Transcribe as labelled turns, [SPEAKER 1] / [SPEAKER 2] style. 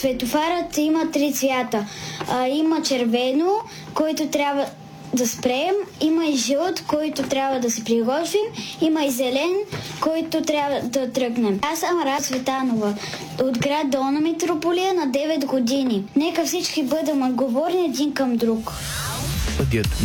[SPEAKER 1] Светофарът има 3 цвята. Има червено, който трябва да спреем, има и жълт, който трябва да се приготвим, има и зелен, който трябва да тръгнем. Аз съм Рада Цветанова, от град Долна Митрополия, на 9 години. Нека всички бъдем отговорни един към друг.
[SPEAKER 2] Пътят